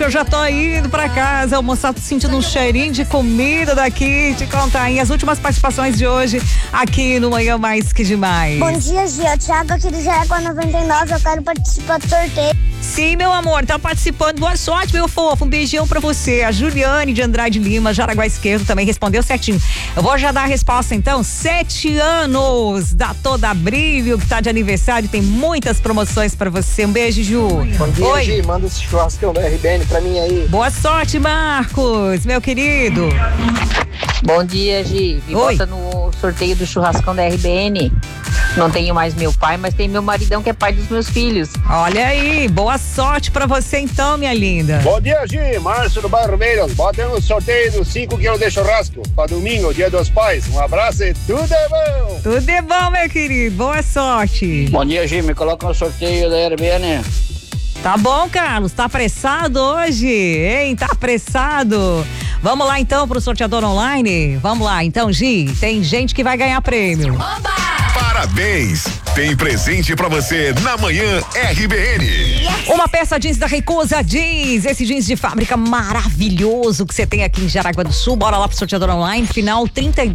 eu já tô indo pra casa almoçar, tô sentindo um cheirinho de comida daqui, te contar. E as últimas participações de hoje aqui no Manhã Mais Que Demais. Bom dia, Gia. Thiago aqui do Jaraguá 99, eu quero participar do sorteio. Sim, meu amor, tá participando. Boa sorte, meu fofo. Um beijão pra você. A Juliane de Andrade Lima, Jaraguá Esquerdo, também respondeu certinho. Eu vou já dar a resposta então. 7 anos da Toda Brilho, que tá de aniversário, tem muitas promoções pra você. Um beijo, Ju. Bom dia, Oi. Gi. Manda esse churrascão da RBN pra mim aí. Boa sorte, Marcos, meu querido. Bom dia, Gi. Me Oi. bota no sorteio do churrascão da RBN. Não tenho mais meu pai, mas tem meu maridão que é pai dos meus filhos. Olha aí, boa sorte pra você então, minha linda. Bom dia, Gi. Márcio do Bairro Vermelho. Bota no sorteio dos 5 quilos de churrasco pra domingo, dia dos pais. Um abraço e tudo é bom. Tudo é bom, meu querido, boa sorte. Bom dia, Gi. Me coloca no sorteio da RBN. Tá bom, Carlos, tá apressado hoje, hein? Tá apressado. Vamos lá então pro sorteador online? Vamos lá, então, Gi, tem gente que vai ganhar prêmio. Oba! Parabéns! Tem presente pra você na Manhã RBN. Uma peça jeans da Recusa Jeans, esse jeans de fábrica maravilhoso que você tem aqui em Jaraguá do Sul. Bora lá pro sorteador online, final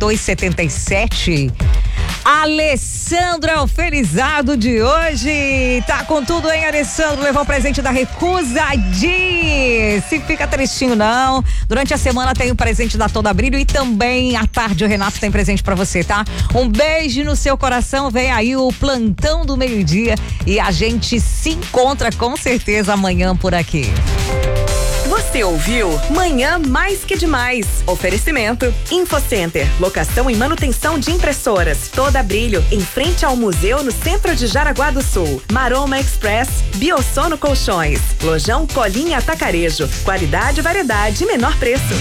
3277. Alessandro é o felizado de hoje. Tá com tudo, hein, Alessandro? Levou o presente da Recusa Jeans. Se fica tristinho, não. Durante a semana tem o presente da Toda Brilho e também à tarde o Renato tem presente pra você, tá? Um beijo no seu coração. Vem aí o plantão do meio-dia e a gente se encontra com certeza amanhã por aqui. Você ouviu Manhã Mais Que Demais. Oferecimento InfoCenter, locação e manutenção de impressoras. Toda Brilho, em frente ao museu no centro de Jaraguá do Sul. Maroma Express, Biosono Colchões. Lojão Colinha Atacarejo. Qualidade, variedade e menor preço.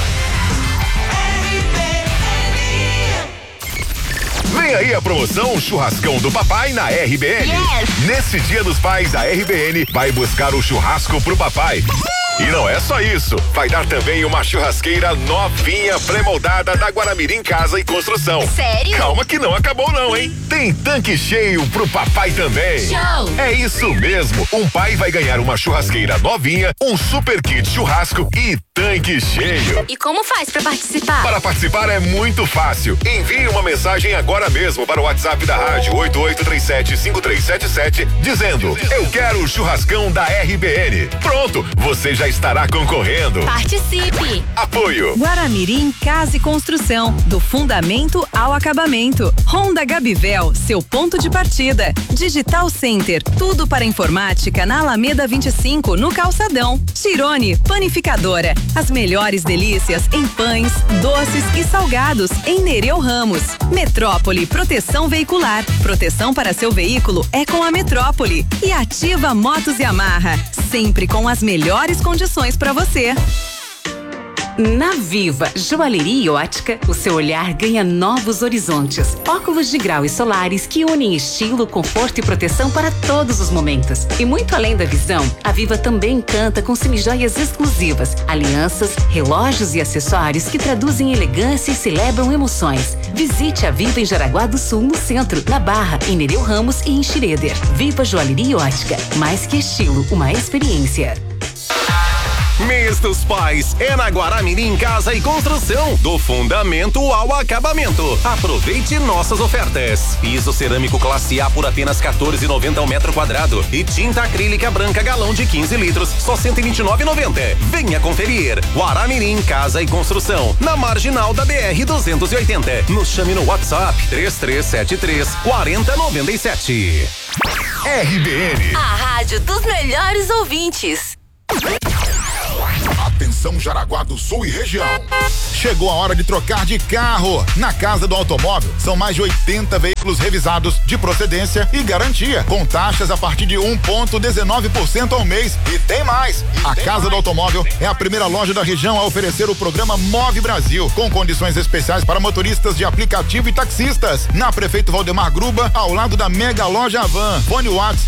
Vem aí a promoção Churrascão do Papai na RBN. Yes. Nesse Dia dos Pais, a RBN vai buscar o churrasco pro papai. E não é só isso, vai dar também uma churrasqueira novinha pré-moldada da Guaramirim Casa e Construção. Sério? Calma que não acabou não, hein? Tem tanque cheio pro papai também. Show! É isso mesmo, um pai vai ganhar uma churrasqueira novinha, um super kit churrasco e tanque cheio. E como faz pra participar? Para participar é muito fácil. Envie uma mensagem agora mesmo para o WhatsApp da rádio 88375377 dizendo: eu quero o churrascão da RBN. Pronto, você já estará concorrendo. Participe! Apoio Guaramirim Casa e Construção, do fundamento ao acabamento. Honda Gabivel, seu ponto de partida. Digital Center, tudo para informática na Alameda 25, no Calçadão. Tirone, panificadora, as melhores delícias em pães, doces e salgados em Nereu Ramos. Metrópole Proteção Veicular, proteção para seu veículo é com a Metrópole. E Ativa Motos e Amarra, sempre com as melhores condições para você. Na Viva Joalheria e Ótica, o seu olhar ganha novos horizontes. Óculos de grau e solares que unem estilo, conforto e proteção para todos os momentos. E muito além da visão, a Viva também canta com semijoias exclusivas, alianças, relógios e acessórios que traduzem elegância e celebram emoções. Visite a Viva em Jaraguá do Sul, no centro, na Barra, em Nereu Ramos e em Schroeder. Viva Joalheria e Ótica, mais que estilo, uma experiência. Mês dos Pais é na Guaramirim Casa e Construção, do fundamento ao acabamento. Aproveite nossas ofertas. Piso cerâmico classe A por apenas R$14,90 ao metro quadrado e tinta acrílica branca galão de 15 litros, só R$129,90. Venha conferir. Guaramirim Casa e Construção, na marginal da BR-280. Nos chame no WhatsApp 3373-4097. RBN, a rádio dos melhores ouvintes. Atenção Jaraguá do Sul e região. Chegou a hora de trocar de carro. Na Casa do Automóvel, são mais de 80 veículos revisados de procedência e garantia, com taxas a partir de 1,19% ao mês. E tem mais. A Casa do Automóvel é a primeira loja da região a oferecer o programa Move Brasil, com condições especiais para motoristas de aplicativo e taxistas. Na Prefeito Valdemar Gruba, ao lado da Mega Loja Avan. Fone Whats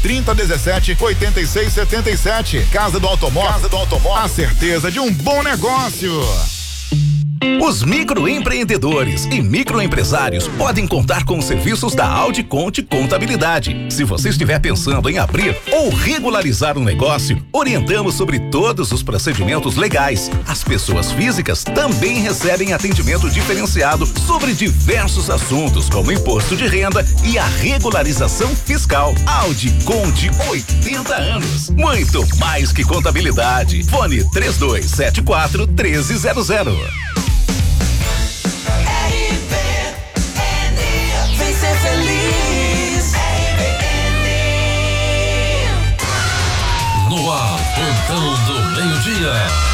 3017-8677. Casa do Automóvel. A certeza de um bom negócio. Os microempreendedores e microempresários podem contar com os serviços da Audi Conte Contabilidade. Se você estiver pensando em abrir ou regularizar um negócio, orientamos sobre todos os procedimentos legais. As pessoas físicas também recebem atendimento diferenciado sobre diversos assuntos, como imposto de renda e a regularização fiscal. Audi Conte, 80 anos. Muito mais que contabilidade. Fone 3274-1300. No ar, Plantão do Meio-Dia.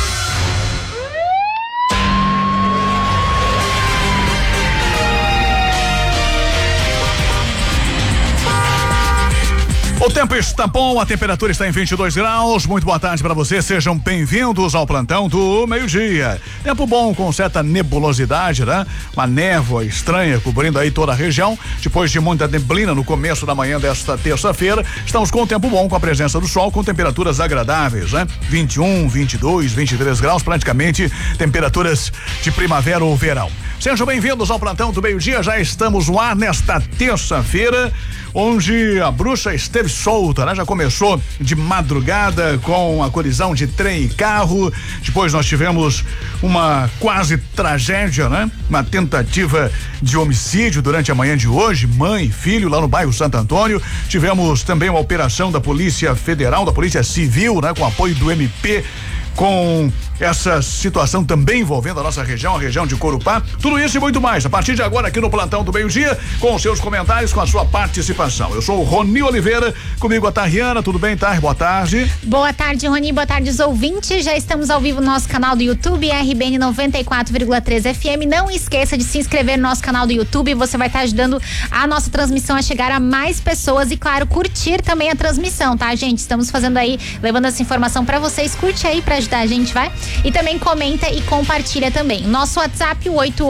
O tempo está bom, a temperatura está em 22 graus. Muito boa tarde para você, sejam bem-vindos ao Plantão do Meio-Dia. Tempo bom com certa nebulosidade, né? Uma névoa estranha cobrindo aí toda a região. Depois de muita neblina no começo da manhã desta terça-feira, estamos com o tempo bom, com a presença do sol, com temperaturas agradáveis, né? 21, 22, 23 graus, praticamente temperaturas de primavera ou verão. Sejam bem-vindos ao Plantão do Meio-Dia. Já estamos no ar nesta terça-feira, onde a bruxa esteve solta, né? Já começou de madrugada com a colisão de trem e carro. Depois nós tivemos uma quase tragédia, né? Uma tentativa de homicídio durante a manhã de hoje, mãe e filho lá no bairro Santo Antônio. Tivemos também uma operação da Polícia Federal, da Polícia Civil, né? Com apoio do MP, com essa situação também envolvendo a nossa região, a região de Corupá. Tudo isso e muito mais, a partir de agora aqui no Plantão do Meio-Dia, com os seus comentários, com a sua participação. Eu sou o Rony Oliveira, comigo a Tarriana. Tudo bem, Tar? Boa tarde. Boa tarde, Rony, boa tarde os ouvintes. Já estamos ao vivo no nosso canal do YouTube, RBN 94,3 FM. Não esqueça de se inscrever no nosso canal do YouTube, você vai estar ajudando a nossa transmissão a chegar a mais pessoas e, claro, curtir também a transmissão, tá, gente? Estamos fazendo aí, levando essa informação pra vocês. Curte aí pra ajudar a gente, vai? E também comenta e compartilha também. Nosso WhatsApp,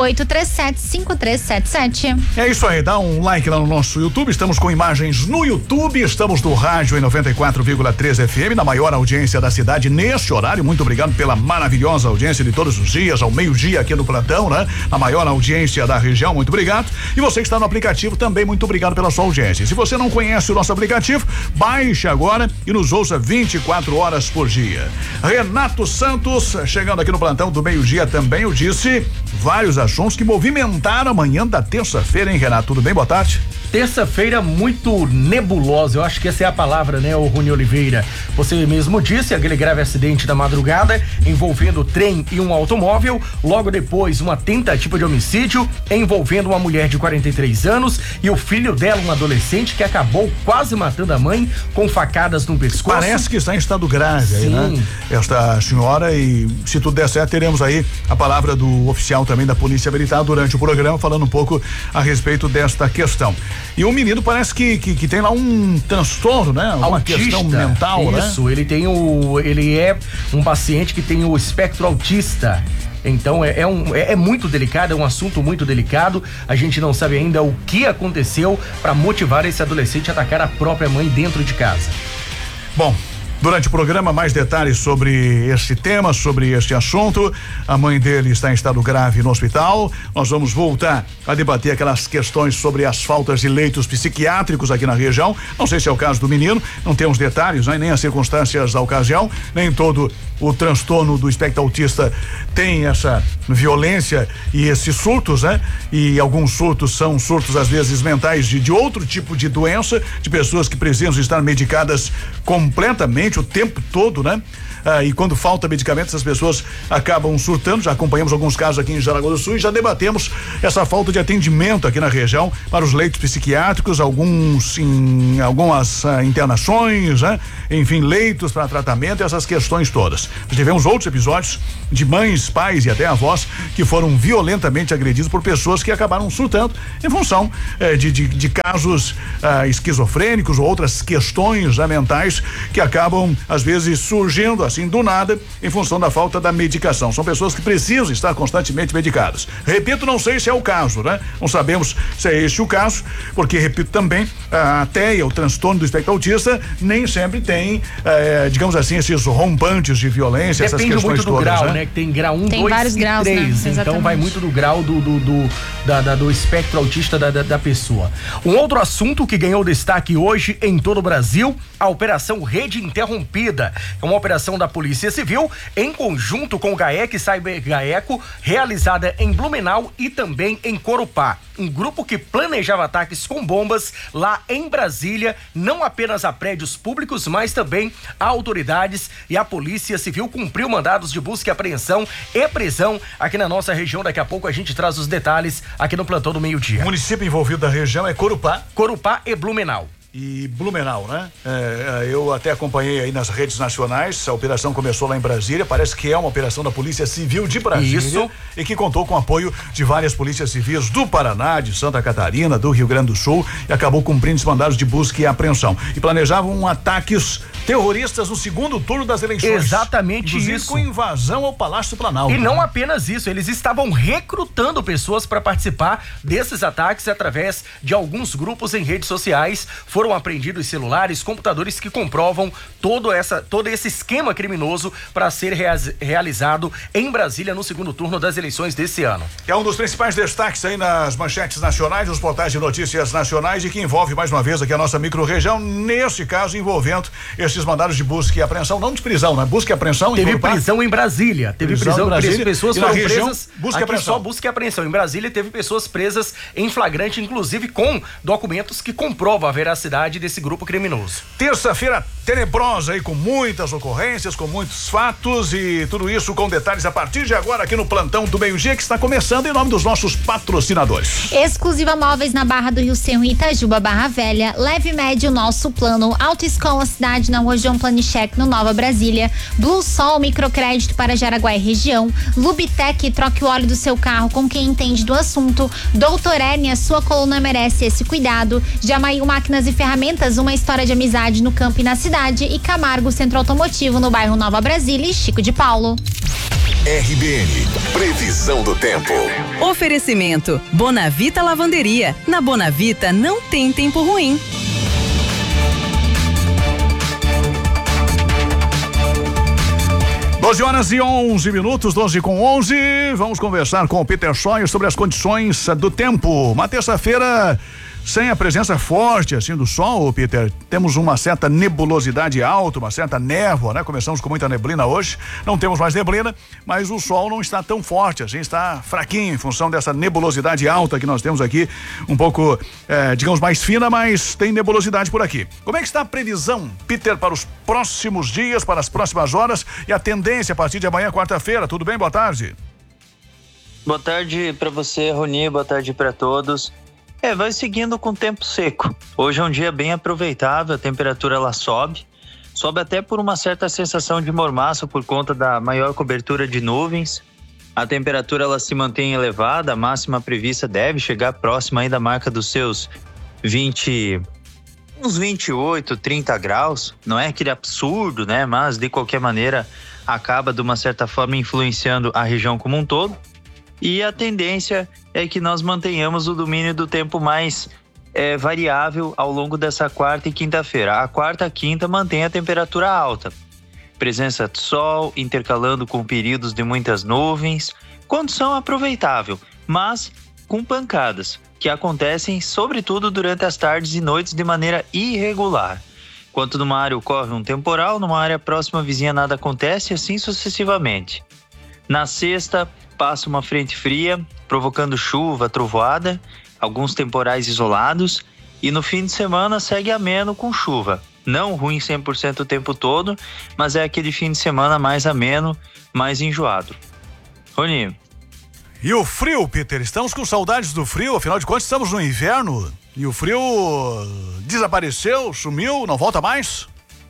8837-5377. É isso aí, dá um like lá no nosso YouTube. Estamos com imagens no YouTube, estamos no rádio em 94,3 FM, na maior audiência da cidade neste horário. Muito obrigado pela maravilhosa audiência de todos os dias, ao meio-dia aqui no Plantão, né? A maior audiência da região, muito obrigado. E você que está no aplicativo também, muito obrigado pela sua audiência. Se você não conhece o nosso aplicativo, baixe agora e nos ouça 24 horas por dia. Renato Santos, chegando aqui no Plantão do Meio-Dia também, eu disse vários assuntos que movimentaram a manhã da terça-feira, hein, Renato? Tudo bem? Boa tarde. Terça-feira muito nebulosa, eu acho que essa é a palavra, né, o Rony Oliveira? Você mesmo disse, aquele grave acidente da madrugada envolvendo trem e um automóvel, logo depois uma tentativa de homicídio envolvendo uma mulher de 43 anos e o filho dela, um adolescente, que acabou quase matando a mãe com facadas no pescoço. Parece que está em estado grave aí, né? Esta senhora, e se tudo der certo, teremos aí a palavra do oficial também da Polícia Militar durante o programa, falando um pouco a respeito desta questão. E o menino parece que tem lá um transtorno, né? Uma questão mental, né? Isso, ele é um paciente que tem o espectro autista. Então é muito delicado, é um assunto muito delicado. A gente não sabe ainda o que aconteceu para motivar esse adolescente a atacar a própria mãe dentro de casa. Bom, durante o programa, mais detalhes sobre esse tema, sobre este assunto. A mãe dele está em estado grave no hospital. Nós vamos voltar a debater aquelas questões sobre as faltas de leitos psiquiátricos aqui na região. Não sei se é o caso do menino, não temos detalhes, né? Nem as circunstâncias da ocasião, nem todo o transtorno do espectro autista tem essa violência e esses surtos, né? E alguns surtos são surtos, às vezes, mentais de outro tipo de doença, de pessoas que precisam estar medicadas completamente o tempo todo, né? E quando falta medicamento, essas pessoas acabam surtando. Já acompanhamos alguns casos aqui em Jaraguá do Sul e já debatemos essa falta de atendimento aqui na região para os leitos psiquiátricos, algumas internações, né? Enfim, leitos para tratamento e essas questões todas. Já tivemos outros episódios de mães, pais e até avós que foram violentamente agredidos por pessoas que acabaram surtando em função de casos esquizofrênicos ou outras questões mentais que acabam, às vezes, surgindo assim do nada em função da falta da medicação. São pessoas que precisam estar constantemente medicadas. Repito, não sei se é o caso, né? Não sabemos se é este o caso, porque, repito também, a TEA, o transtorno do espectro autista, nem sempre tem, digamos assim, esses rompantes de violência, essas questões todas. Depende muito do grau, né? Que tem grau 1, 2 e 3. Né? Então vai muito do grau do espectro autista da pessoa. Um outro assunto que ganhou destaque hoje em todo o Brasil, a Operação Rede Interrompida. É uma operação da Polícia Civil em conjunto com o GAEC e Cyber-GAECO, realizada em Blumenau e também em Corupá. Um grupo que planejava ataques com bombas lá em Brasília, não apenas a prédios públicos, mas também a autoridades, e a Polícia Civil cumpriu mandados de busca e apreensão e prisão aqui na nossa região. Daqui a pouco a gente traz os detalhes aqui no Plantão do Meio-Dia. O município envolvido da região é Corupá. Corupá e Blumenau. E Blumenau, né? Eu até acompanhei aí nas redes nacionais, a operação começou lá em Brasília, parece que é uma operação da Polícia Civil de Brasília. Isso. E que contou com o apoio de várias polícias civis do Paraná, de Santa Catarina, do Rio Grande do Sul, e acabou cumprindo os mandados de busca e apreensão. E planejavam ataques terroristas no segundo turno das eleições. Exatamente isso. Com invasão ao Palácio Planalto. E não apenas isso, eles estavam recrutando pessoas para participar desses ataques através de alguns grupos em redes sociais. Foram apreendidos celulares, computadores que comprovam todo esse esquema criminoso para ser realizado em Brasília no segundo turno das eleições desse ano. É um dos principais destaques aí nas manchetes nacionais, nos portais de notícias nacionais, e que envolve mais uma vez aqui a nossa micro-região, nesse caso envolvendo esses mandados de busca e apreensão, não de prisão, né? Busca e apreensão. Teve prisão em Brasília. Teve prisão em Brasília. Pessoas foram presas. Busca e apreensão. Só busca e apreensão. Em Brasília teve pessoas presas em flagrante, inclusive com documentos que comprovam a veracidade desse grupo criminoso. Terça-feira tenebrosa aí, com muitas ocorrências, com muitos fatos, e tudo isso com detalhes a partir de agora aqui no Plantão do Meio-Dia, que está começando em nome dos nossos patrocinadores. Exclusiva Móveis na Barra do Rio Cerro, Itajuba, Barra Velha. Leve e médio nosso plano. Autoescola Cidade na Rua João Planichek, no Nova Brasília. Blue Sol Microcrédito para Jaraguá e região. Lubitec, troque o óleo do seu carro com quem entende do assunto. Doutor Hérnia, sua coluna merece esse cuidado. Jamail Máquinas e Ferramentas, uma história de amizade no campo e na cidade. E Camargo Centro Automotivo, no bairro Nova Brasília, e Chico de Paulo. RBN, previsão do tempo. Oferecimento Bonavita Lavanderia. Na Bonavita não tem tempo ruim. Doze horas e 11 minutos, 12:11. Vamos conversar com o Peter Scheuer sobre as condições do tempo. Uma terça-feira sem a presença forte assim do sol, Peter. Temos uma certa nebulosidade alta, uma certa névoa, né? Começamos com muita neblina hoje, não temos mais neblina, mas o sol não está tão forte assim, está fraquinho em função dessa nebulosidade alta que nós temos aqui, um pouco, digamos, mais fina, mas tem nebulosidade por aqui. Como é que está a previsão, Peter, para os próximos dias, para as próximas horas e a tendência a partir de amanhã, quarta-feira? Tudo bem? Boa tarde. Boa tarde para você, Roni, boa tarde para todos. Vai seguindo com tempo seco. Hoje é um dia bem aproveitável, a temperatura ela sobe até por uma certa sensação de mormaço por conta da maior cobertura de nuvens. A temperatura ela se mantém elevada, a máxima prevista deve chegar próxima aí da marca dos seus uns 28, 30 graus. Não é aquele absurdo, né? Mas de qualquer maneira acaba de uma certa forma influenciando a região como um todo. E a tendência é que nós mantenhamos o domínio do tempo mais variável ao longo dessa quarta e quinta-feira. A quarta e quinta mantém a temperatura alta. Presença de sol, intercalando com períodos de muitas nuvens. Condição aproveitável, mas com pancadas, que acontecem sobretudo durante as tardes e noites de maneira irregular. Enquanto numa área ocorre um temporal, numa área próxima vizinha nada acontece, e assim sucessivamente. Na sexta, passa uma frente fria, provocando chuva, trovoada, alguns temporais isolados, e no fim de semana segue ameno com chuva. Não ruim 100% o tempo todo, mas é aquele fim de semana mais ameno, mais enjoado. Rony. E o frio, Peter? Estamos com saudades do frio, afinal de contas estamos no inverno, e o frio desapareceu, sumiu, não volta mais?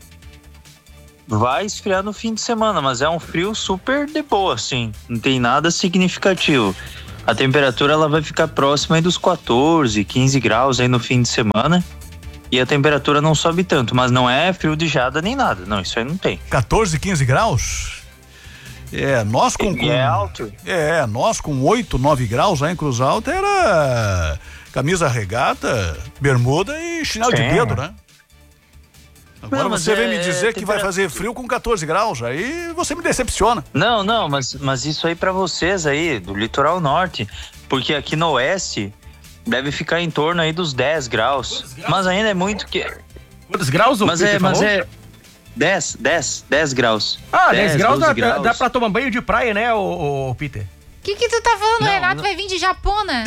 Vai esfriar no fim de semana, mas é um frio super de boa, assim. Não tem nada significativo. A temperatura ela vai ficar próxima aí dos 14, 15 graus aí no fim de semana. e a temperatura não sobe tanto, mas não é frio de geada nem nada, não, isso aí não tem. 14, 15 graus? Nós com... é alto? Nós com 8, 9 graus lá em Cruz Alta era camisa regata, bermuda e chinelo de dedo, né? Agora você vem me dizer que vai fazer frio com 14 graus, aí você me decepciona. Não, mas isso aí pra vocês aí, do litoral norte, porque aqui no oeste deve ficar em torno aí dos 10 graus, mas ainda é muito que... Quantos graus? Mas é 10 graus. 10 graus dá pra tomar banho de praia, né, ô Peter? Que tu tá falando? O Renato vai vir de Japona.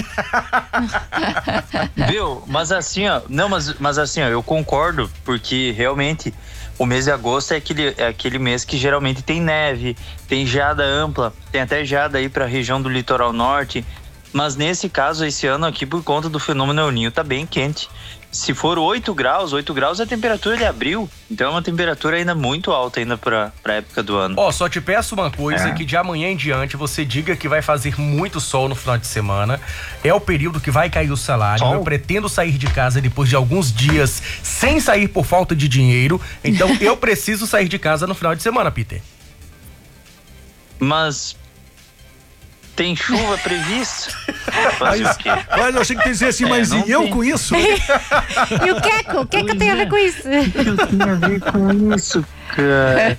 Viu? Mas assim, ó, mas assim, ó, eu concordo, porque realmente o mês de agosto é aquele mês que geralmente tem neve, tem geada ampla, tem até geada aí pra região do litoral norte, mas nesse caso, esse ano aqui, por conta do fenômeno El Niño, tá bem quente. Se for 8 graus é a temperatura de abril, então é uma temperatura ainda muito alta ainda pra época do ano. Só te peço uma coisa, que de amanhã em diante você diga que vai fazer muito sol no final de semana, é o período que vai cair o salário, eu pretendo sair de casa depois de alguns dias sem sair por falta de dinheiro, então eu preciso sair de casa no final de semana, Peter. Mas... tem chuva prevista? Mas eu achei que tem que dizer assim, mas e eu com isso? E o Queco? O que tem a ver com isso? Eu tenho a ver com isso, cara.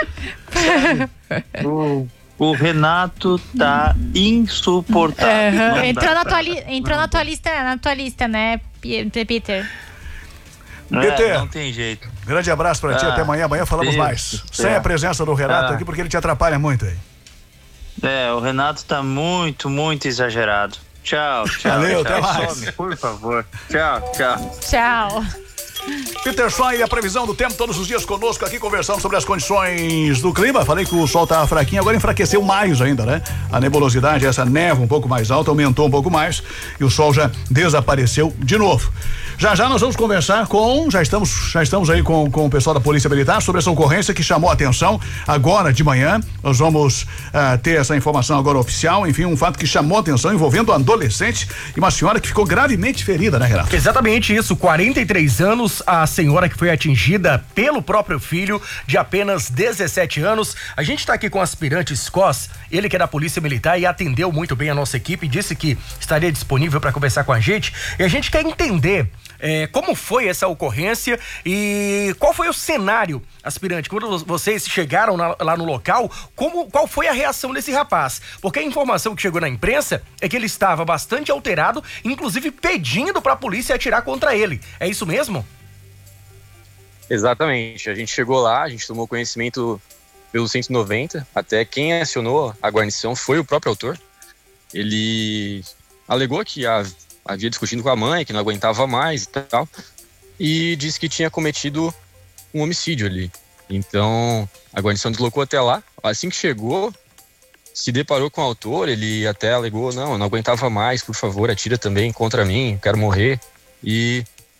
O Renato tá insuportável. Entrou na tua lista, né, Peter? Peter, não tem jeito. Grande abraço pra ti, até amanhã. Amanhã falamos mais. Sem a presença do Renato aqui, porque ele te atrapalha muito aí. O Renato tá muito, muito exagerado. Tchau. Valeu, até mais. Some, por favor. Tchau. Tchau. Peter Schoen e a previsão do tempo todos os dias conosco aqui, conversando sobre as condições do clima. Falei que o sol tava fraquinho, agora enfraqueceu mais ainda, né? A nebulosidade, essa névoa um pouco mais alta, aumentou um pouco mais e o sol já desapareceu de novo. Já nós vamos conversar já estamos aí com o pessoal da Polícia Militar sobre essa ocorrência que chamou a atenção agora de manhã. Nós vamos ter essa informação agora oficial, enfim, um fato que chamou a atenção envolvendo um adolescente e uma senhora que ficou gravemente ferida, né, Renato? Exatamente isso, 43 anos, a senhora que foi atingida pelo próprio filho de apenas 17 anos. A gente tá aqui com o aspirante Scos, ele que é da Polícia Militar e atendeu muito bem a nossa equipe, disse que estaria disponível para conversar com a gente e a gente quer entender como foi essa ocorrência e qual foi o cenário, aspirante, quando vocês chegaram lá no local, qual foi a reação desse rapaz? Porque a informação que chegou na imprensa é que ele estava bastante alterado, inclusive pedindo para a polícia atirar contra ele. É isso mesmo? Exatamente, a gente chegou lá, a gente tomou conhecimento pelo 190, até quem acionou a guarnição foi o próprio autor. Ele alegou que havia discutido com a mãe, que não aguentava mais e tal, e disse que tinha cometido um homicídio ali. Então, a guarnição deslocou até lá. Assim que chegou, se deparou com o autor, ele até alegou, não, eu não aguentava mais, por favor, atira também contra mim, quero morrer. E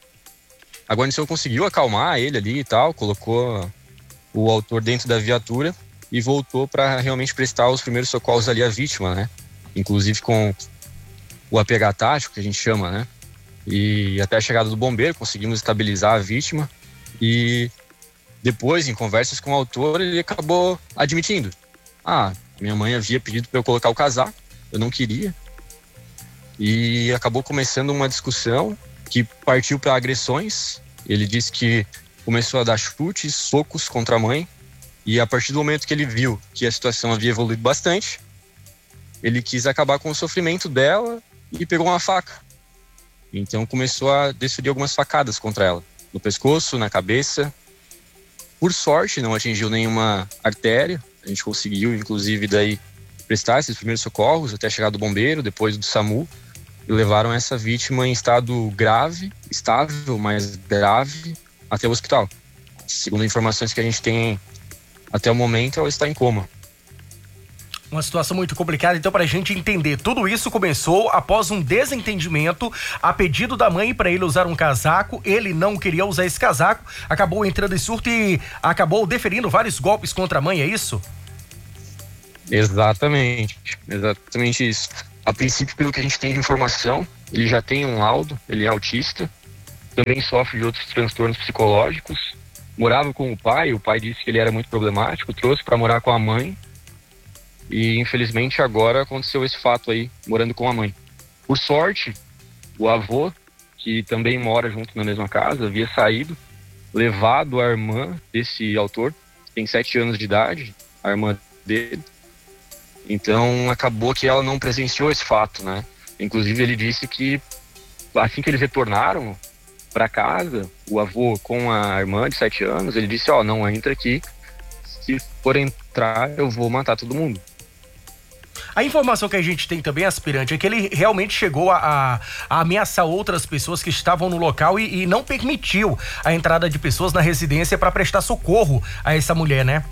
a guarnição conseguiu acalmar ele ali e tal, colocou o autor dentro da viatura e voltou para realmente prestar os primeiros socorros ali à vítima, né? Inclusive com o APH tático, que a gente chama, né? E até a chegada do bombeiro conseguimos estabilizar a vítima e depois, em conversas com o autor, ele acabou admitindo: minha mãe havia pedido para eu colocar o casaco, eu não queria, e acabou começando uma discussão que partiu para agressões. Ele disse que começou a dar chutes, socos contra a mãe, e a partir do momento que ele viu que a situação havia evoluído bastante, ele quis acabar com o sofrimento dela e pegou uma faca. Então começou a desferir algumas facadas contra ela, no pescoço, na cabeça. Por sorte, não atingiu nenhuma artéria. A gente conseguiu, inclusive, daí prestar esses primeiros socorros até a chegada do bombeiro, depois do SAMU, e levaram essa vítima em estado grave, estável, mas grave, até o hospital. Segundo informações que a gente tem até o momento, ela está em coma. Uma situação muito complicada, então, pra gente entender, tudo isso começou após um desentendimento a pedido da mãe para ele usar um casaco. Ele não queria usar esse casaco, acabou entrando em surto e acabou deferindo vários golpes contra a mãe, é isso? Exatamente isso. A princípio, pelo que a gente tem de informação, ele já tem um laudo, ele é autista também sofre de outros transtornos psicológicos. Morava com o pai disse que ele era muito problemático, trouxe para morar com a mãe e infelizmente agora aconteceu esse fato aí, morando com a mãe. Por sorte, o avô, que também mora junto na mesma casa, havia saído, levado a irmã desse autor, que tem 7 anos de idade, a irmã dele. Então acabou que ela não presenciou esse fato, né? Inclusive ele disse que assim que eles retornaram para casa, o avô com a irmã de 7 anos, ele disse, não entra aqui, se for entrar eu vou matar todo mundo. A informação que a gente tem também, aspirante, é que ele realmente chegou a ameaçar outras pessoas que estavam no local e não permitiu a entrada de pessoas na residência para prestar socorro a essa mulher, né?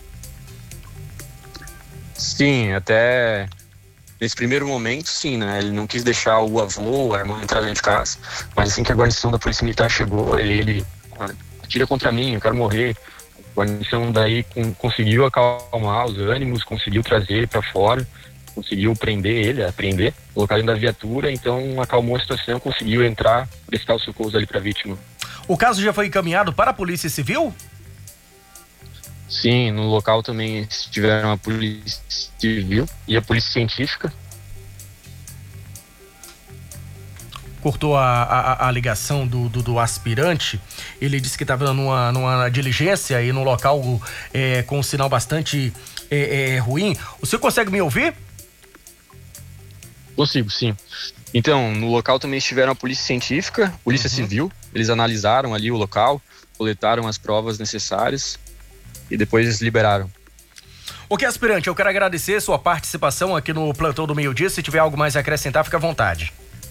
Sim, até nesse primeiro momento, sim, né? Ele não quis deixar o avô, a irmã entrar dentro de casa, mas assim que a guarnição da Polícia Militar chegou, ele atira contra mim, eu quero morrer. A guarnição daí conseguiu acalmar os ânimos, conseguiu trazer ele para fora, conseguiu prender ele, apreender, colocar ele na viatura, então acalmou a situação, conseguiu entrar, prestar os socorros ali para a vítima. O caso já foi encaminhado para a Polícia Civil? Sim, no local também tiveram a Polícia Civil e a Polícia Científica. Cortou a ligação do aspirante. Ele disse que estava numa diligência aí no local com um sinal bastante ruim. O senhor consegue me ouvir? Consigo, sim. Então, no local também estiveram a Polícia Científica, Polícia Civil. Eles analisaram ali o local, coletaram as provas necessárias e depois liberaram. Ok, aspirante, eu quero agradecer sua participação aqui no Plantão do Meio-Dia. Se tiver algo mais a acrescentar, fica à vontade.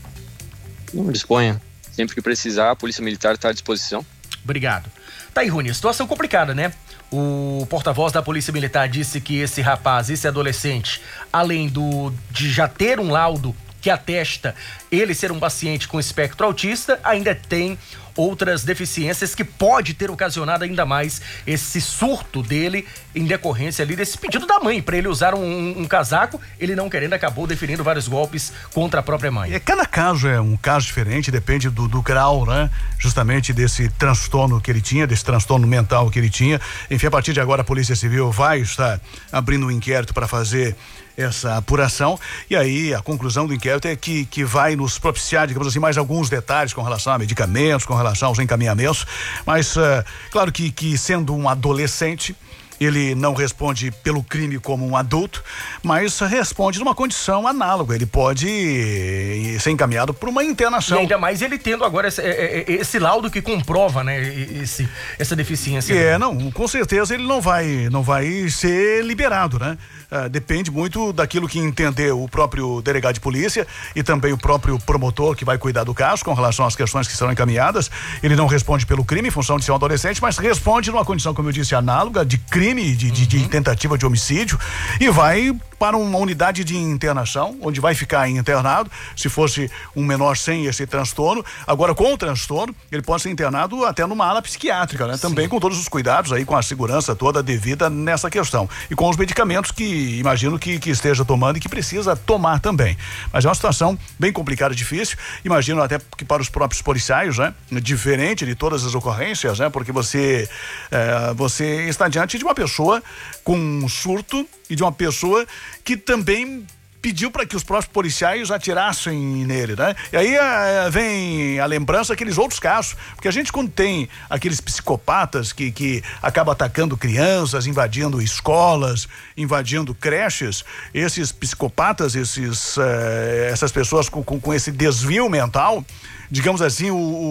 Não, disponha. Sempre que precisar, a Polícia Militar está à disposição. Obrigado. Tá aí, Rony, situação complicada, né? O porta-voz da Polícia Militar disse que esse rapaz, esse adolescente, além de já ter um laudo que atesta ele ser um paciente com espectro autista, ainda tem outras deficiências que pode ter ocasionado ainda mais esse surto dele em decorrência ali desse pedido da mãe para ele usar um casaco, ele não querendo, acabou deferindo vários golpes contra a própria mãe. Cada caso é um caso diferente, depende do grau, né? Justamente desse transtorno que ele tinha, desse transtorno mental que ele tinha. Enfim, a partir de agora a Polícia Civil vai estar abrindo um inquérito para fazer essa apuração, e aí a conclusão do inquérito é que vai nos propiciar, digamos assim, mais alguns detalhes com relação a medicamentos, com relação aos encaminhamentos, mas claro que sendo um adolescente, ele não responde pelo crime como um adulto, mas responde numa condição análoga. Ele pode ser encaminhado por uma internação. E ainda mais ele tendo agora esse laudo que comprova, né, essa deficiência. Não, com certeza ele não vai ser liberado, né? Depende muito daquilo que entender o próprio delegado de polícia e também o próprio promotor que vai cuidar do caso com relação às questões que serão encaminhadas. Ele não responde pelo crime em função de ser um adolescente, mas responde numa condição, como eu disse, análoga de crime, de tentativa de homicídio, e vai para uma unidade de internação, onde vai ficar internado. Se fosse um menor sem esse transtorno, agora com o transtorno, ele pode ser internado até numa ala psiquiátrica, né? Também com todos os cuidados aí, com a segurança toda devida nessa questão. E com os medicamentos que imagino que esteja tomando e que precisa tomar também. Mas é uma situação bem complicada, difícil. Imagino até que para os próprios policiais, né? Diferente de todas as ocorrências, né? Porque você está diante de uma pessoa com um surto e de uma pessoa que também pediu para que os próprios policiais atirassem nele, né? E aí vem a lembrança aqueles outros casos, porque a gente, quando tem aqueles psicopatas que acabam atacando crianças, invadindo escolas, invadindo creches, esses psicopatas, essas pessoas com esse desvio mental, digamos assim,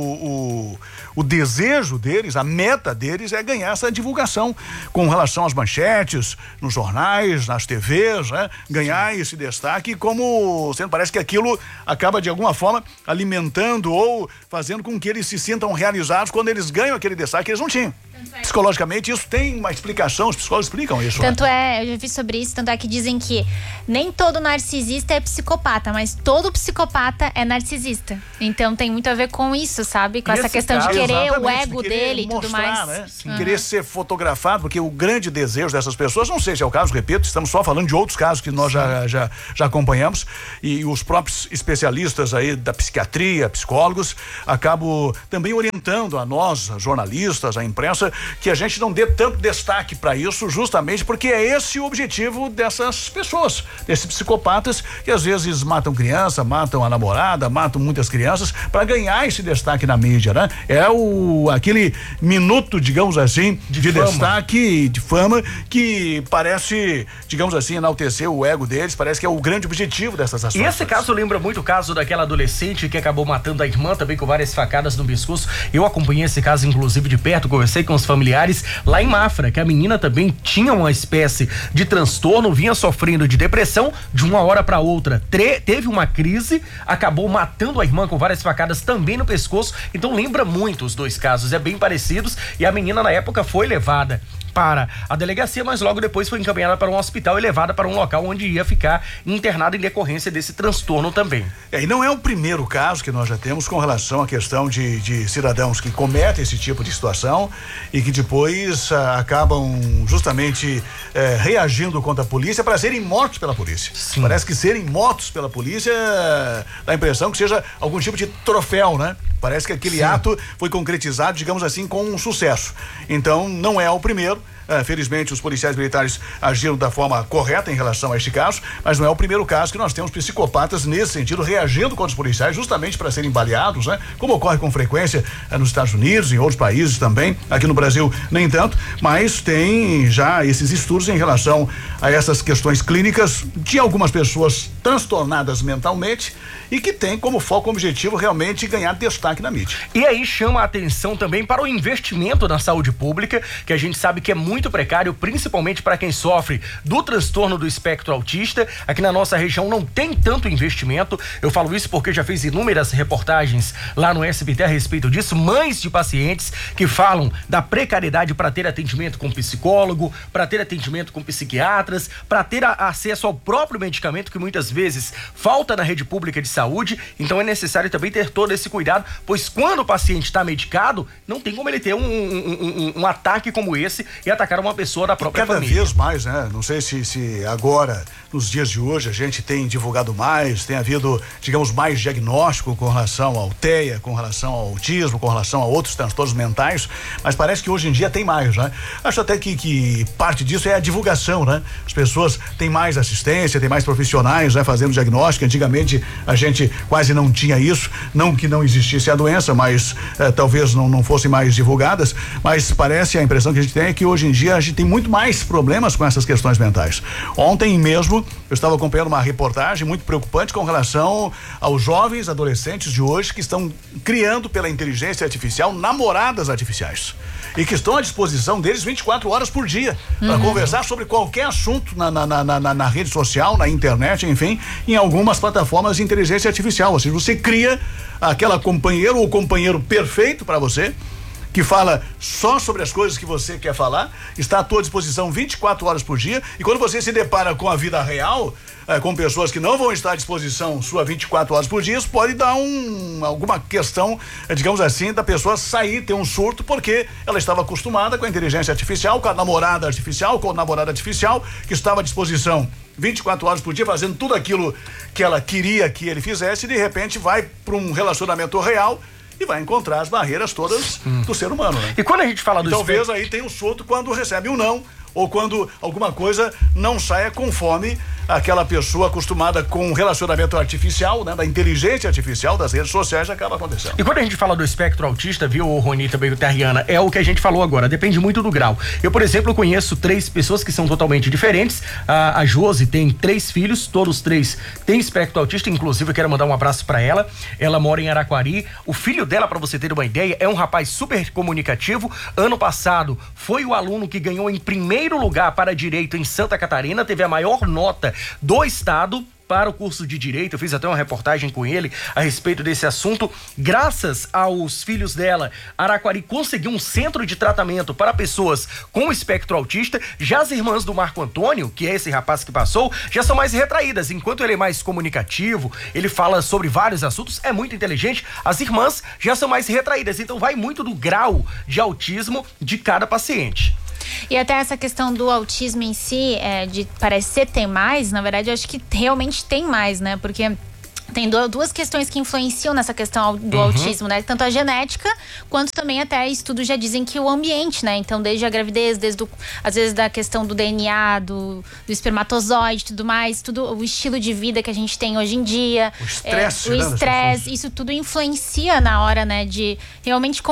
o desejo deles, a meta deles é ganhar essa divulgação com relação às manchetes, nos jornais, nas TVs, né? Ganhar esse destaque, como sempre parece que aquilo acaba de alguma forma alimentando ou fazendo com que eles se sintam realizados quando eles ganham aquele destaque que eles não tinham. Psicologicamente isso tem uma explicação, os psicólogos explicam isso. Tanto eu já vi sobre isso, tanto é que dizem que nem todo narcisista é psicopata, mas todo psicopata é narcisista. Então tem muito a ver com isso, sabe? Com essa questão de querer o ego dele e tudo mais. Né? Querer ser fotografado, porque o grande desejo dessas pessoas, não sei se é o caso, repito, estamos só falando de outros casos que nós já já acompanhamos, e os próprios especialistas aí da psiquiatria, psicólogos, acabam também orientando a nós, jornalistas, a imprensa, que a gente não dê tanto destaque para isso, justamente porque é esse o objetivo dessas pessoas, desses psicopatas que às vezes matam criança, matam a namorada, matam muitas crianças para ganhar esse destaque na mídia, né? É aquele minuto, digamos assim, de destaque, de fama, que parece, digamos assim, enaltecer o ego deles, parece que é o grande objetivo dessas ações. E esse caso lembra muito o caso daquela adolescente que acabou matando a irmã também com várias facadas no pescoço. Eu acompanhei esse caso inclusive de perto, conversei com os familiares lá em Mafra, que a menina também tinha uma espécie de transtorno, vinha sofrendo de depressão, de uma hora para outra teve uma crise, acabou matando a irmã com várias facadas também no pescoço. Então lembra muito os dois casos, é bem parecidos, e a menina na época foi levada para a delegacia, mas logo depois foi encaminhada para um hospital e levada para um local onde ia ficar internada em decorrência desse transtorno também. E não é o primeiro caso que nós já temos com relação à questão de cidadãos que cometem esse tipo de situação e que depois acabam justamente reagindo contra a polícia para serem mortos pela polícia. Sim. Parece que serem mortos pela polícia dá a impressão que seja algum tipo de troféu, né? Parece que aquele ato foi concretizado, digamos assim, com um sucesso. Então, não é o primeiro. Felizmente, os policiais militares agiram da forma correta em relação a este caso, mas não é o primeiro caso que nós temos psicopatas nesse sentido, reagindo contra os policiais justamente para serem baleados, né? Como ocorre com frequência nos Estados Unidos, em outros países também, aqui no Brasil nem tanto, mas tem já esses estudos em relação a essas questões clínicas de algumas pessoas transtornadas mentalmente e que tem como foco objetivo realmente ganhar destaque na mídia. E aí chama a atenção também para o investimento na saúde pública, que a gente sabe que é muito precário, principalmente para quem sofre do transtorno do espectro autista. Aqui na nossa região não tem tanto investimento. Eu falo isso porque já fiz inúmeras reportagens lá no SBT a respeito disso. Mães de pacientes que falam da precariedade para ter atendimento com psicólogo, para ter atendimento com psiquiatras, para ter acesso ao próprio medicamento que muitas vezes falta na rede pública de saúde. Então é necessário também ter todo esse cuidado, pois quando o paciente está medicado, não tem como ele ter um ataque como esse e atacar uma pessoa da própria família. Cada vez mais, né? Não sei se agora, nos dias de hoje, a gente tem divulgado mais, tem havido, digamos, mais diagnóstico com relação ao TEA, com relação ao autismo, com relação a outros transtornos mentais, mas parece que hoje em dia tem mais, né? Acho até que parte disso é a divulgação, né? As pessoas têm mais assistência, tem mais profissionais, né? Fazendo diagnóstico. Antigamente a gente quase não tinha isso, não que não existisse a doença, mas talvez não fossem mais divulgadas, mas parece, a impressão que a gente tem é que hoje em dia a gente tem muito mais problemas com essas questões mentais. Ontem mesmo eu estava acompanhando uma reportagem muito preocupante com relação aos jovens adolescentes de hoje que estão criando pela inteligência artificial namoradas artificiais e que estão à disposição deles 24 horas por dia para conversar sobre qualquer assunto na rede social, na internet, enfim, em algumas plataformas de inteligência artificial. Ou seja, você cria aquela companheira ou companheiro perfeito para você, que fala só sobre as coisas que você quer falar, está à tua disposição 24 horas por dia, e quando você se depara com a vida real, com pessoas que não vão estar à disposição sua 24 horas por dia, isso pode dar alguma questão, digamos assim, da pessoa sair, ter um surto, porque ela estava acostumada com a inteligência artificial, com a namorada artificial, com o namorado artificial, que estava à disposição 24 horas por dia, fazendo tudo aquilo que ela queria que ele fizesse, e de repente vai para um relacionamento real e vai encontrar as barreiras todas do ser humano, né? E quando a gente fala do talvez aí tenha um surto quando recebe um não, ou quando alguma coisa não saia conforme aquela pessoa acostumada com um relacionamento artificial, né, da inteligência artificial das redes sociais, acaba acontecendo. E quando a gente fala do espectro autista, viu, o Rony, também o Terriana, é o que a gente falou agora, depende muito do grau. Eu, por exemplo, conheço 3 pessoas que são totalmente diferentes. A Josi tem 3 filhos, todos 3 têm espectro autista, inclusive eu quero mandar um abraço pra ela. Ela mora em Araquari. O filho dela, pra você ter uma ideia, é um rapaz super comunicativo. Ano passado foi o aluno que ganhou em primeiro lugar para direito em Santa Catarina, teve a maior nota do estado para o curso de Direito. Eu fiz até uma reportagem com ele a respeito desse assunto. Graças aos filhos dela, Araquari conseguiu um centro de tratamento para pessoas com espectro autista. Já as irmãs do Marco Antônio, que é esse rapaz que passou, já são mais retraídas. Enquanto ele é mais comunicativo, ele fala sobre vários assuntos, é muito inteligente, as irmãs já são mais retraídas. Então vai muito do grau de autismo de cada paciente. E até essa questão do autismo em si, de parecer ter mais, na verdade eu acho que realmente tem mais, né? Porque tem duas questões que influenciam nessa questão do autismo, né? Tanto a genética, quanto também até estudos já dizem que o ambiente, né? Então, desde a gravidez, às vezes da questão do DNA, do espermatozoide e tudo mais, tudo, o estilo de vida que a gente tem hoje em dia. O estresse, isso tudo influencia na hora, né? De realmente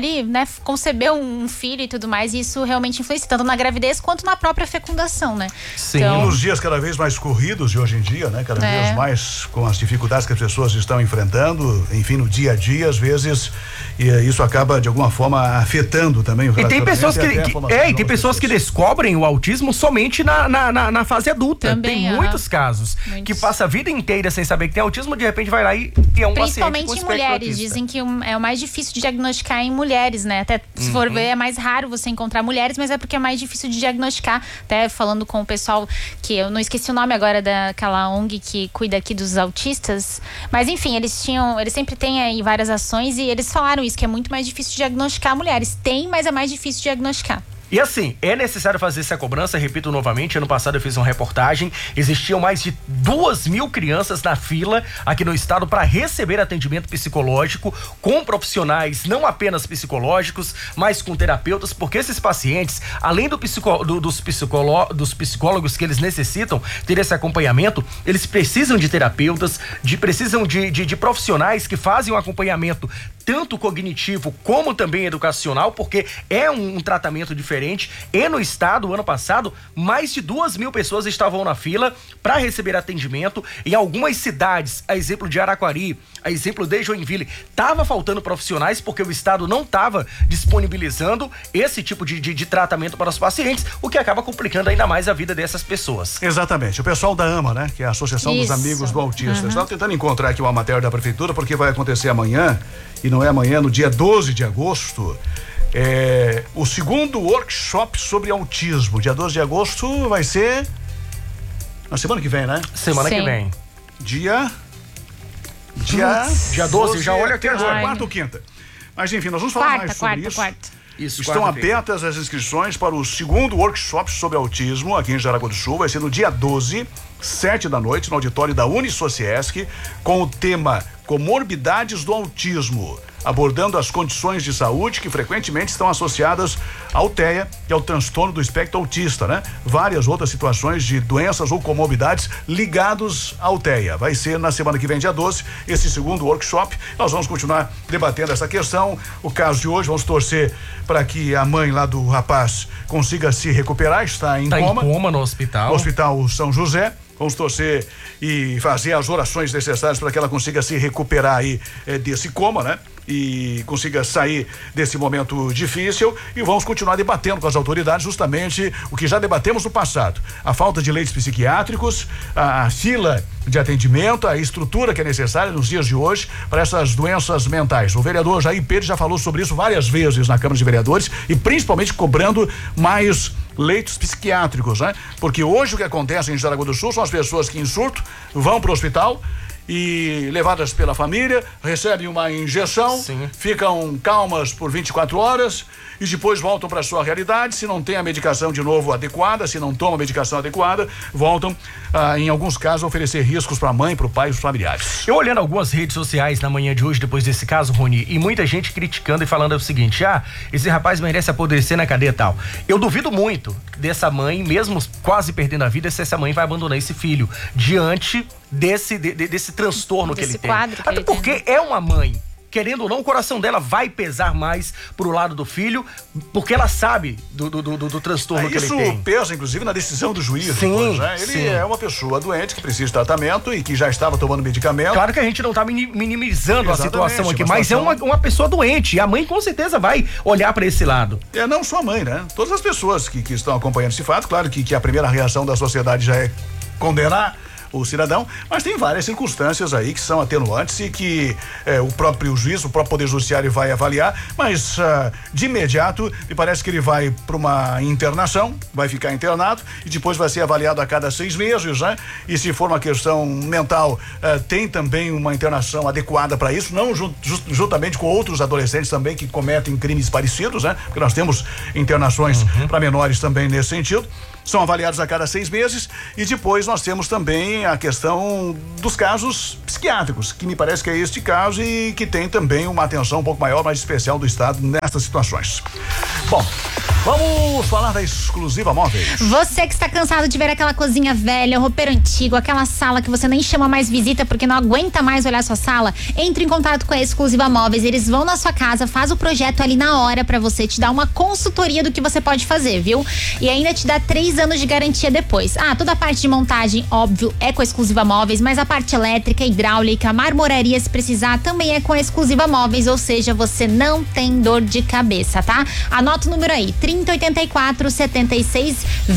conceber um filho e tudo mais, e isso realmente influencia, tanto na gravidez quanto na própria fecundação, né? Sim. Então, nos dias cada vez mais corridos de hoje em dia, né? Cada vez mais com as dificuldades que as pessoas estão enfrentando, enfim, no dia a dia, às vezes, e isso acaba de alguma forma afetando também o relacionamento. E tem pessoas que descobrem o autismo somente na fase adulta. Também, tem muitos casos que passa a vida inteira sem saber que tem autismo, de repente vai lá e é um principalmente paciente com em mulheres, autista. dizem que é o mais difícil de diagnosticar em mulheres, né? Até se for ver, é mais raro você encontrar mulheres, mas é porque é mais difícil de diagnosticar. Até falando com o pessoal, que eu não esqueci o nome agora daquela ONG que cuida aqui dos autistas. Mas enfim, eles sempre têm aí várias ações e eles falaram isso, que é muito mais difícil de diagnosticar mulheres. Tem, mas é mais difícil de diagnosticar. E assim, é necessário fazer essa cobrança, repito novamente, ano passado eu fiz uma reportagem, existiam mais de 2.000 crianças na fila aqui no estado para receber atendimento psicológico com profissionais não apenas psicológicos, mas com terapeutas, porque esses pacientes, além dos psicólogos que eles necessitam ter esse acompanhamento, eles precisam de terapeutas, precisam de profissionais que fazem um acompanhamento tanto cognitivo como também educacional, porque é um tratamento diferente. E no estado, ano passado, mais de 2.000 pessoas estavam na fila para receber atendimento. Em algumas cidades, a exemplo de Araquari, a exemplo de Joinville, estava faltando profissionais porque o estado não estava disponibilizando esse tipo de tratamento para os pacientes, o que acaba complicando ainda mais a vida dessas pessoas. Exatamente. O pessoal da AMA, né? Que é a Associação dos Amigos do Autista. Estava tentando encontrar aqui uma matéria da prefeitura, porque vai acontecer amanhã, e não é amanhã, no dia 12 de agosto, o segundo workshop sobre autismo. Dia 12 de agosto vai ser na semana que vem, né? Semana que vem. Dia 12, já olha aqui agora. Quarta ou quinta. Mas enfim, nós vamos falar mais sobre isso. Estão abertas as inscrições para o segundo workshop sobre autismo aqui em Jaraguá do Sul. Vai ser no dia 12, 7 da noite, no auditório da Unisociesc, com o tema Comorbidades do Autismo, abordando as condições de saúde que frequentemente estão associadas ao TEA, que é o transtorno do espectro autista, né? Várias outras situações de doenças ou comorbidades ligados ao TEA. Vai ser na semana que vem, dia 12, esse segundo workshop. Nós vamos continuar debatendo essa questão. O caso de hoje, vamos torcer para que a mãe lá do rapaz consiga se recuperar, está em coma. Em coma no hospital. No Hospital São José. Vamos torcer e fazer as orações necessárias para que ela consiga se recuperar aí desse coma, né? E consiga sair desse momento difícil, e vamos continuar debatendo com as autoridades justamente o que já debatemos no passado: a falta de leitos psiquiátricos, a fila de atendimento, a estrutura que é necessária nos dias de hoje para essas doenças mentais. O vereador Jair Pérez já falou sobre isso várias vezes na Câmara de Vereadores, e principalmente cobrando mais leitos psiquiátricos, né? Porque hoje o que acontece em Jaraguá do Sul são as pessoas que em surto vão para o hospital e levadas pela família, recebem uma injeção, ficam calmas por 24 horas e depois voltam para a sua realidade. Se não tem a medicação de novo adequada, se não toma a medicação adequada, voltam em alguns casos a oferecer riscos para a mãe, para o pai e os familiares. Eu olhando algumas redes sociais na manhã de hoje, depois desse caso, Rony, e muita gente criticando e falando o seguinte: esse rapaz merece apodrecer na cadeia e tal. Eu duvido muito dessa mãe, mesmo quase perdendo a vida, se essa mãe vai abandonar esse filho diante desse transtorno que ele tem. Até porque é uma mãe. Querendo ou não, o coração dela vai pesar mais pro lado do filho, porque ela sabe do transtorno que ele tem. Isso pesa, inclusive, na decisão do juiz. Depois, né? Ele é uma pessoa doente que precisa de tratamento e que já estava tomando medicamento. Claro que a gente não tá minimizando a situação aqui, mas é uma pessoa doente, e a mãe com certeza vai olhar para esse lado. Não só a mãe, né? Todas as pessoas que estão acompanhando esse fato. Claro que a primeira reação da sociedade já é condenar, o cidadão, mas tem várias circunstâncias aí que são atenuantes e que o próprio juiz, o próprio Poder Judiciário vai avaliar, mas de imediato me parece que ele vai para uma internação, vai ficar internado e depois vai ser avaliado a cada 6 meses, né? E se for uma questão mental, tem também uma internação adequada para isso, não juntamente com outros adolescentes também que cometem crimes parecidos, né? Porque nós temos internações para menores também nesse sentido. São avaliados a cada 6 meses e depois nós temos também a questão dos casos psiquiátricos, que me parece que é este caso e que tem também uma atenção um pouco maior, mais especial do Estado nessas situações. Bom, vamos falar da Exclusiva Móveis. Você que está cansado de ver aquela cozinha velha, o roupeiro antigo, aquela sala que você nem chama mais visita porque não aguenta mais olhar sua sala, entre em contato com a Exclusiva Móveis. Eles vão na sua casa, faz o projeto ali na hora pra você, te dar uma consultoria do que você pode fazer, viu? E ainda te dá 3 anos de garantia depois. Toda a parte de montagem, óbvio, é com a Exclusiva Móveis, mas a parte elétrica, hidráulica, marmoraria, se precisar, também é com a Exclusiva Móveis, ou seja, você não tem dor de cabeça, tá? Anota o número aí, 3084-7620.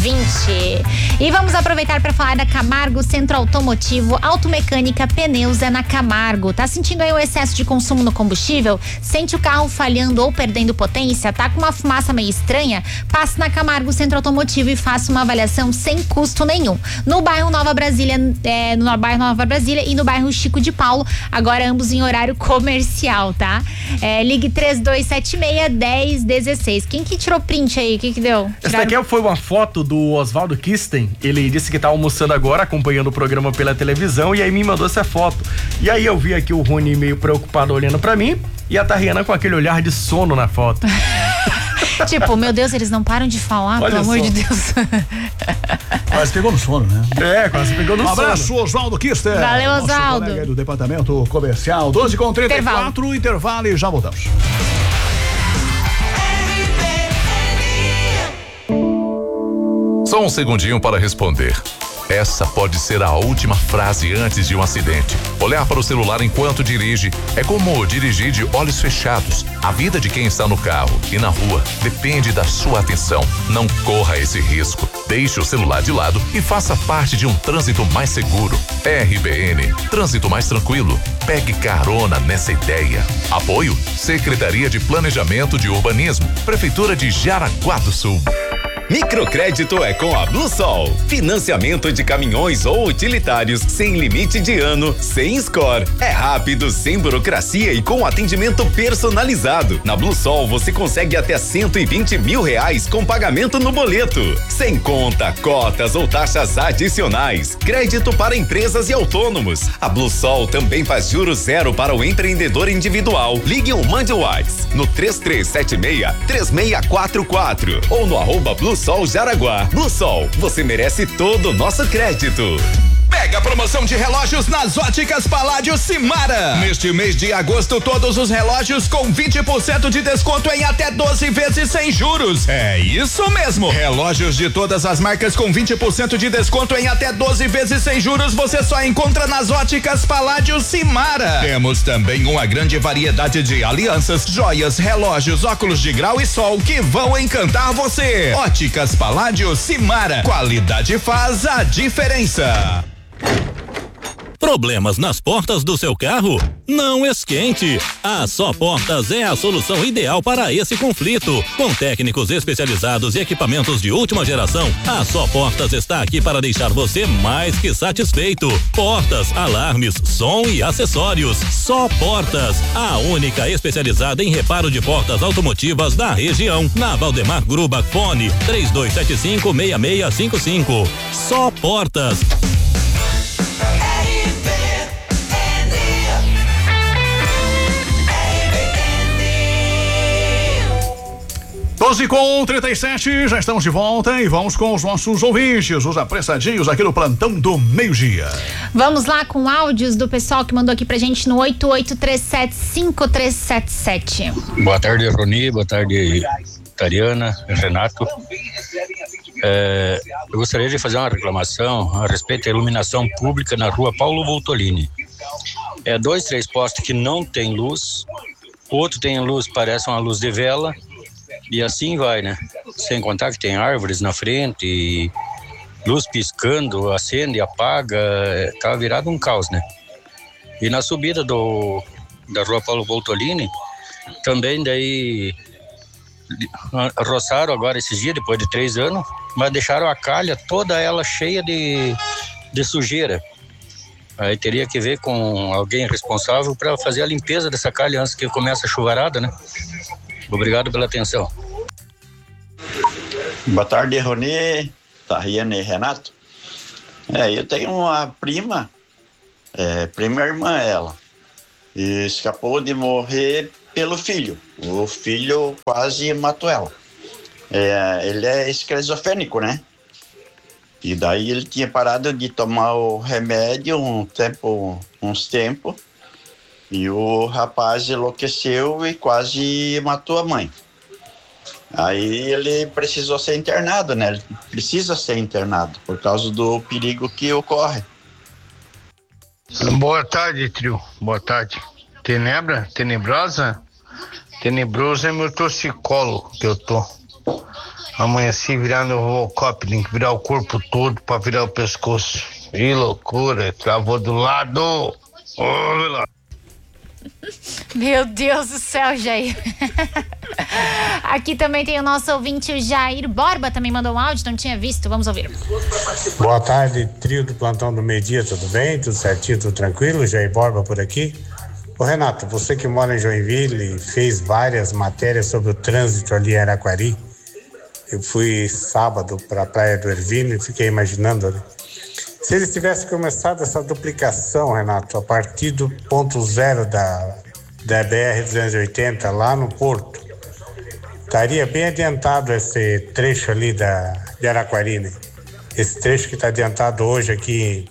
E vamos aproveitar para falar da Camargo Centro Automotivo, automecânica, pneus é na Camargo. Tá sentindo aí o excesso de consumo no combustível? Sente o carro falhando ou perdendo potência? Tá com uma fumaça meio estranha? Passe na Camargo Centro Automotivo e faça uma avaliação sem custo nenhum. No bairro Nova Brasília, no bairro Nova Brasília e no bairro Chico de Paulo, agora ambos em horário comercial, tá? Ligue 3276-1016. Quem que tirou print aí? O que deu? Essa daqui foi uma foto do Oswaldo Kisten. Ele disse que tá almoçando agora, acompanhando o programa pela televisão, e aí me mandou essa foto. E aí eu vi aqui o Rony meio preocupado olhando pra mim e a Tariana com aquele olhar de sono na foto. Tipo, meu Deus, eles não param de falar, olha, pelo amor de Deus. Quase pegou no sono, né? Quase pegou no sono. Um abraço, Oswaldo Kister. Valeu, Oswaldo. Colega do departamento comercial, 12h34, intervalo e já voltamos. Só um segundinho para responder. Essa pode ser a última frase antes de um acidente. Olhar para o celular enquanto dirige é como dirigir de olhos fechados. A vida de quem está no carro e na rua depende da sua atenção. Não corra esse risco. Deixe o celular de lado e faça parte de um trânsito mais seguro. RBN, trânsito mais tranquilo. Pegue carona nessa ideia. Apoio, Secretaria de Planejamento de Urbanismo, Prefeitura de Jaraguá do Sul. Microcrédito é com a Bluesol. Financiamento de caminhões ou utilitários sem limite de ano, sem score. É rápido, sem burocracia e com atendimento personalizado. Na Bluesol você consegue até R$120 mil com pagamento no boleto. Sem conta, cotas ou taxas adicionais. Crédito para empresas e autônomos. A Bluesol também faz juros zero para o empreendedor individual. Ligue ou mande o WhatsApp no 3376-3644 ou no @Bluesol Jaraguá. Bluesol, você merece todo o nosso crédito. Mega promoção de relógios nas Óticas Paládio Simara. Neste mês de agosto, todos os relógios com 20% de desconto em até 12 vezes sem juros. É isso mesmo. Relógios de todas as marcas com 20% de desconto em até 12 vezes sem juros você só encontra nas Óticas Paládio Simara. Temos também uma grande variedade de alianças, joias, relógios, óculos de grau e sol que vão encantar você. Óticas Paládio Simara. Qualidade faz a diferença. Problemas nas portas do seu carro? Não esquente! A Só Portas é a solução ideal para esse conflito. Com técnicos especializados e equipamentos de última geração, a Só Portas está aqui para deixar você mais que satisfeito. Portas, alarmes, som e acessórios. Só Portas, a única especializada em reparo de portas automotivas da região. Na Valdemar Gruba, fone 3275-6655. Só Portas. 12h37, já estamos de volta e vamos com os nossos ouvintes, os apressadinhos aqui no plantão do meio-dia. Vamos lá com áudios do pessoal que mandou aqui pra gente no 88375377. Boa tarde, Roni, boa tarde, Tariana, Renato. Eu gostaria de fazer uma reclamação a respeito da iluminação pública na rua Paulo Voltolini. 2, 3 postes que não tem luz, outro tem luz, parece uma luz de vela, e assim vai, né? Sem contar que tem árvores na frente luz piscando, acende, apaga, tava virado um caos, né? E na subida da rua Paulo Voltolini, também daí roçaram agora esses dias, depois de 3 anos, mas deixaram a calha toda ela cheia de sujeira. Aí teria que ver com alguém responsável para fazer a limpeza dessa calha antes que comece a chuvarada, né? Obrigado pela atenção. Boa tarde, Rony, Tariane e Renato. Eu tenho uma prima, prima irmã ela, e escapou de morrer pelo filho. O filho quase matou ela. Ele é esquizofrênico, né? E daí ele tinha parado de tomar o remédio uns tempos, e o rapaz enlouqueceu e quase matou a mãe. Aí ele precisou ser internado, né? Ele precisa ser internado por causa do perigo que ocorre. Boa tarde, trio. Boa tarde. Tenebra? Tenebrosa? Tenebroso é meu torcicolo que eu tô. Amanheci virando o Robocop, tem que virar o corpo todo pra virar o pescoço. Que loucura, travou do lado. Olha lá. Meu Deus do céu, Jair. Aqui também tem o nosso ouvinte, o Jair Borba, também mandou um áudio, não tinha visto, vamos ouvir. Boa tarde, trio do plantão do meio-dia, tudo bem? Tudo certinho, tudo tranquilo? Jair Borba por aqui. Ô Renato, você que mora em Joinville e fez várias matérias sobre o trânsito ali em Araquari, eu fui sábado para a Praia do Ervino e fiquei imaginando, né? Se eles tivessem começado essa duplicação, Renato, a partir do ponto zero da BR-280 lá no Porto, estaria bem adiantado esse trecho ali de Araquari, né? Esse trecho que está adiantado hoje aqui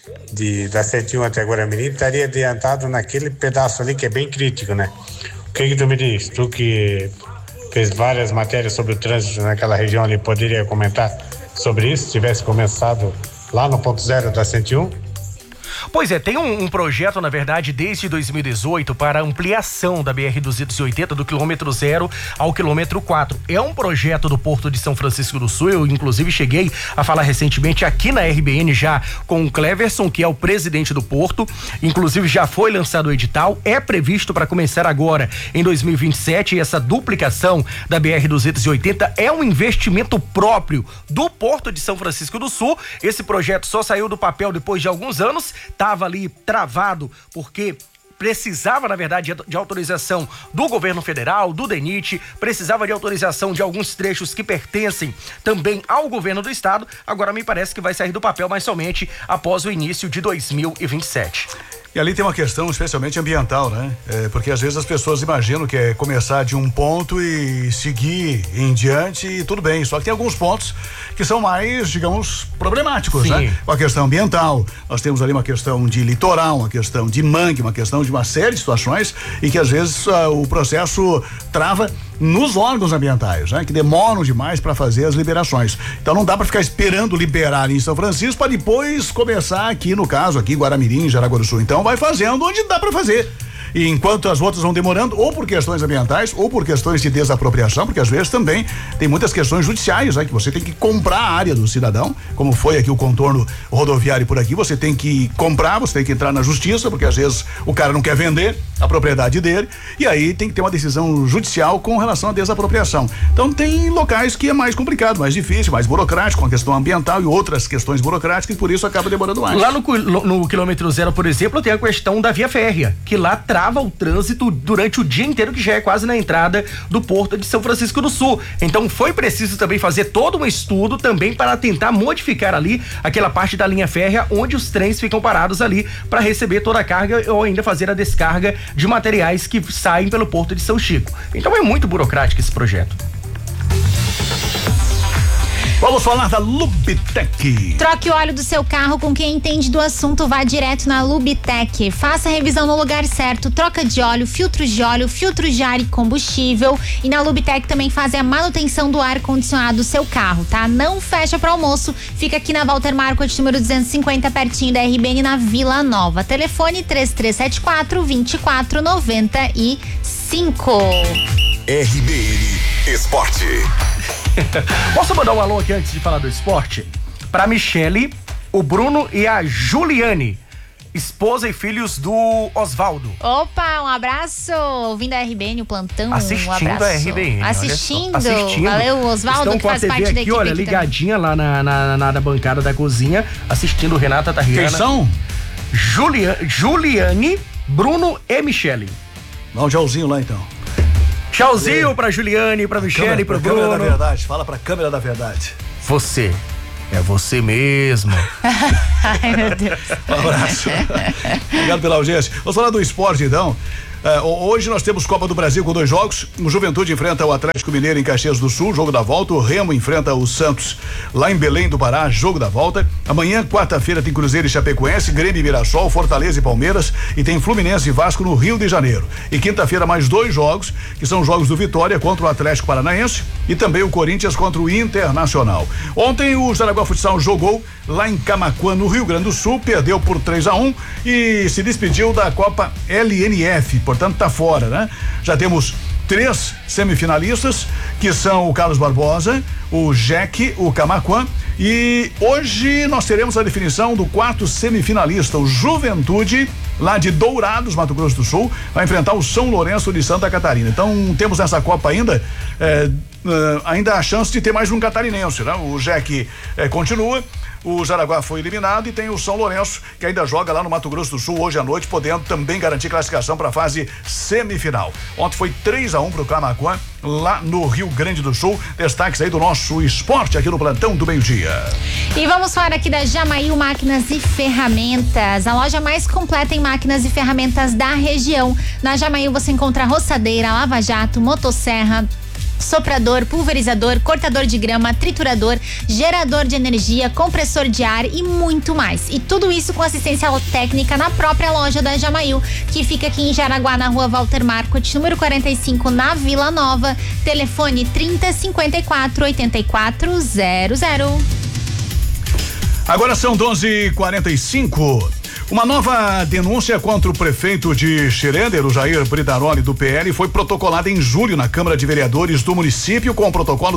da 101 até Guaramirim, estaria adiantado naquele pedaço ali que é bem crítico, né? O que tu me diz? Tu que fez várias matérias sobre o trânsito naquela região ali, poderia comentar sobre isso, se tivesse começado lá no ponto zero da 101? Pois é, tem um projeto, na verdade, desde 2018 para ampliação da BR-280 do quilômetro 0 ao quilômetro 4. É um projeto do Porto de São Francisco do Sul. Eu, inclusive, cheguei a falar recentemente aqui na RBN já com o Cleverson, que é o presidente do Porto. Inclusive, já foi lançado o edital. É previsto para começar agora em 2027. E essa duplicação da BR-280 é um investimento próprio do Porto de São Francisco do Sul. Esse projeto só saiu do papel depois de alguns anos. Estava ali travado porque precisava, na verdade, de autorização do governo federal, do DENIT, precisava de autorização de alguns trechos que pertencem também ao governo do estado. Agora me parece que vai sair do papel, mas somente após o início de 2027. E ali tem uma questão especialmente ambiental, né? Porque às vezes as pessoas imaginam que é começar de um ponto e seguir em diante e tudo bem. Só que tem alguns pontos que são mais, digamos, problemáticos, né? Com a questão ambiental, nós temos ali uma questão de litoral, uma questão de mangue, uma questão de uma série de situações e que às vezes o processo trava nos órgãos ambientais, né? Que demoram demais para fazer as liberações. Então não dá para ficar esperando liberar em São Francisco para depois começar aqui, no caso, aqui Guaramirim, Jaraguá do Sul. Então vai fazendo onde dá para fazer. E enquanto as outras vão demorando, ou por questões ambientais, ou por questões de desapropriação, porque às vezes também tem muitas questões judiciais, né? Que você tem que comprar a área do cidadão, como foi aqui o contorno rodoviário por aqui, você tem que comprar, você tem que entrar na justiça, porque às vezes o cara não quer vender a propriedade dele, e aí tem que ter uma decisão judicial com relação à desapropriação. Então tem locais que é mais complicado, mais difícil, mais burocrático, com a questão ambiental e outras questões burocráticas, e por isso acaba demorando mais. Lá no quilômetro 0, por exemplo, tem a questão da via férrea, que lá trava o trânsito durante o dia inteiro, que já é quase na entrada do Porto de São Francisco do Sul. Então foi preciso também fazer todo um estudo também para tentar modificar ali aquela parte da linha férrea onde os trens ficam parados ali para receber toda a carga ou ainda fazer a descarga de materiais que saem pelo Porto de São Chico. Então é muito burocrático esse projeto. Vamos falar da Lubitec. Troque o óleo do seu carro com quem entende do assunto, vá direto na Lubitec. Faça a revisão no lugar certo, troca de óleo, filtros de ar e combustível. E na Lubitec também fazem a manutenção do ar-condicionado do seu carro, tá? Não fecha para almoço, fica aqui na Walter Marcos, número 250, pertinho da RBN, na Vila Nova. Telefone 3374-2495. RBN Esporte. Posso mandar um alô aqui antes de falar do esporte? pra Michele, o Bruno e a Juliane, esposa e filhos do Osvaldo. Opa, um abraço. Ouvindo a RBN, o plantão. Assistindo um abraço. a RBN. Assistindo. Valeu, Osvaldo, que faz parte da equipe. Olha, ligadinha lá na bancada da cozinha, assistindo Renata Tarriana. Quem são? Juliane, Bruno e Michele. Dá um tchauzinho lá então. Tchauzinho pra Juliane, pra Michele, pro Bruno. Câmera da verdade, fala pra câmera da verdade. Você. É você mesmo. Ai, meu Deus. Um abraço. Obrigado pela audiência. Vamos falar do esporte, então. Hoje nós temos Copa do Brasil com 2 jogos. O Juventude enfrenta o Atlético Mineiro em Caxias do Sul, jogo da volta. O Remo enfrenta o Santos lá em Belém do Pará, jogo da volta. Amanhã, quarta-feira, tem Cruzeiro e Chapecoense, Grêmio e Mirassol, Fortaleza e Palmeiras, e tem Fluminense e Vasco no Rio de Janeiro. E quinta-feira, mais 2 jogos, que são jogos do Vitória contra o Atlético Paranaense e também o Corinthians contra o Internacional. Ontem o Jaraguá Futsal jogou lá em Camaquã, no Rio Grande do Sul, perdeu por 3-1 e se despediu da Copa LNF, portanto tá fora, né? Já temos 3 semifinalistas, que são o Carlos Barbosa, o Jack, o Camaquã, e hoje nós teremos a definição do 4º semifinalista, o Juventude, lá de Dourados, Mato Grosso do Sul, vai enfrentar o São Lourenço de Santa Catarina. Então temos nessa Copa ainda a chance de ter mais um catarinense, né? O Jack continua. O Jaraguá foi eliminado e tem o São Lourenço, que ainda joga lá no Mato Grosso do Sul hoje à noite, podendo também garantir classificação para a fase semifinal. Ontem foi 3-1 pro Camaquã, lá no Rio Grande do Sul. Destaques aí do nosso esporte aqui no plantão do meio-dia. E vamos falar aqui da Jamail Máquinas e Ferramentas, a loja mais completa em máquinas e ferramentas da região. Na Jamail você encontra roçadeira, lava-jato, motosserra, soprador, pulverizador, cortador de grama, triturador, gerador de energia, compressor de ar e muito mais. E tudo isso com assistência técnica na própria loja da Jamail, que fica aqui em Jaraguá, na rua Walter Marcot, número 45, na Vila Nova. Telefone 3054-8400. Agora são 12h45. Uma nova denúncia contra o prefeito de Schroeder, o Jair Bridaroli, do PL, foi protocolada em julho na Câmara de Vereadores do município com o protocolo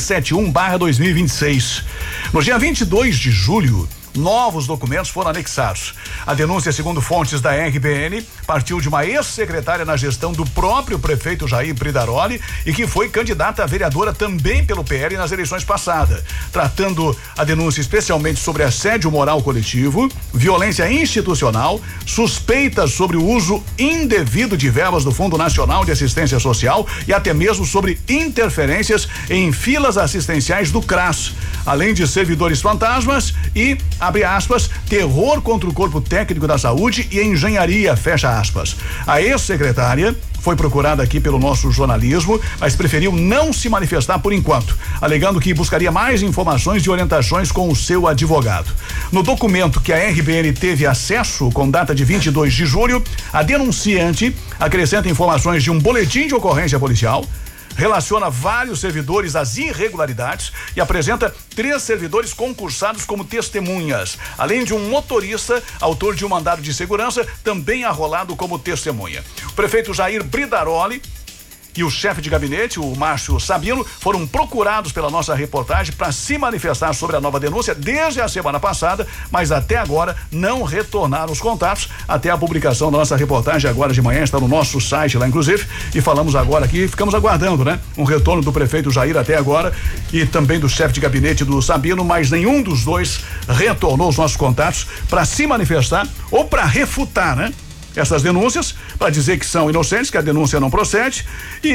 371/2026. No dia 22 de julho, novos documentos foram anexados. A denúncia, segundo fontes da RBN, partiu de uma ex-secretária na gestão do próprio prefeito Jair Bridaroli e que foi candidata a vereadora também pelo PL nas eleições passadas, tratando a denúncia especialmente sobre assédio moral coletivo, violência institucional, suspeitas sobre o uso indevido de verbas do Fundo Nacional de Assistência Social e até mesmo sobre interferências em filas assistenciais do CRAS, além de servidores fantasmas e, abre aspas, terror contra o corpo técnico da saúde e engenharia, fecha aspas. A ex-secretária foi procurada aqui pelo nosso jornalismo, mas preferiu não se manifestar por enquanto, alegando que buscaria mais informações e orientações com o seu advogado. No documento que a RBN teve acesso, com data de 22 de julho, a denunciante acrescenta informações de um boletim de ocorrência policial, relaciona vários servidores às irregularidades e apresenta 3 servidores concursados como testemunhas, além de um motorista, autor de um mandado de segurança, também arrolado como testemunha. O prefeito Jair Bridaroli e o chefe de gabinete, o Márcio Sabino, foram procurados pela nossa reportagem para se manifestar sobre a nova denúncia desde a semana passada, mas até agora não retornaram os contatos, até a publicação da nossa reportagem agora de manhã, está no nosso site lá inclusive, e falamos agora aqui, ficamos aguardando, né? Um retorno do prefeito Jair até agora e também do chefe de gabinete do Sabino, mas nenhum dos dois retornou os nossos contatos para se manifestar ou para refutar, né? Essas denúncias, para dizer que são inocentes, que a denúncia não procede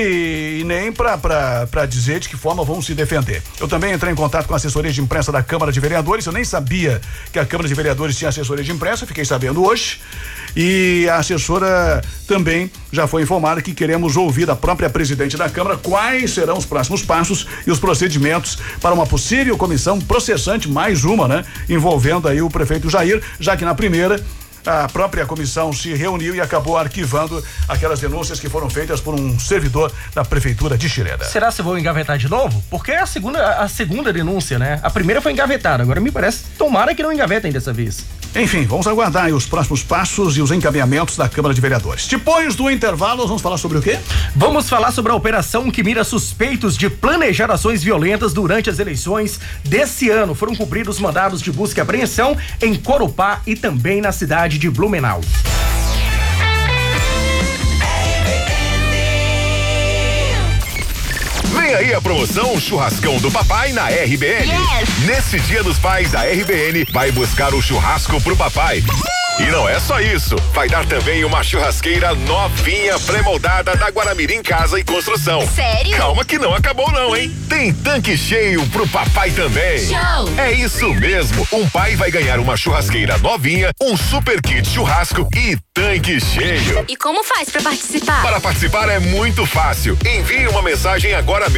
e nem para dizer de que forma vão se defender. Eu também entrei em contato com a assessoria de imprensa da Câmara de Vereadores, eu nem sabia que a Câmara de Vereadores tinha assessoria de imprensa, fiquei sabendo hoje, e a assessora também já foi informada que queremos ouvir da própria presidente da Câmara quais serão os próximos passos e os procedimentos para uma possível comissão processante, mais uma, né? Envolvendo aí o prefeito Jair, já que na primeira a própria comissão se reuniu e acabou arquivando aquelas denúncias que foram feitas por um servidor da prefeitura de Xireda. Será que vão engavetar de novo? Porque é a segunda denúncia, né? A primeira foi engavetada, agora me parece, tomara que não engavetem dessa vez. Enfim, vamos aguardar aí os próximos passos e os encaminhamentos da Câmara de Vereadores. Depois do intervalo, nós vamos falar sobre o quê? Vamos falar sobre a operação que mira suspeitos de planejar ações violentas durante as eleições desse ano. Foram cumpridos mandados de busca e apreensão em Corupá e também na cidade de Blumenau. Vem aí a promoção Churrascão do Papai na RBN. Nesse Dia dos Pais, a RBN vai buscar o churrasco pro papai. E não é só isso, vai dar também uma churrasqueira novinha pré-moldada da Guaramirim Casa e Construção. Sério? Calma que não acabou não, hein? Tem tanque cheio pro papai também. Show! É isso mesmo, um pai vai ganhar uma churrasqueira novinha, um super kit churrasco e tanque cheio. E como faz pra participar? Para participar é muito fácil, envie uma mensagem agora mesmo